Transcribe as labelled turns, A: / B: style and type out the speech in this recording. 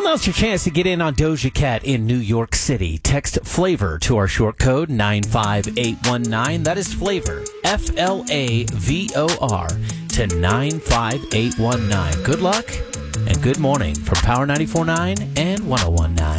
A: now's your chance to get in on Doja Cat in New York City. Text FLAVOR to our short code 95819. That is FLAVOR, FLAVOR, to 95819. Good luck and good morning from Power 94.9 and 101.9.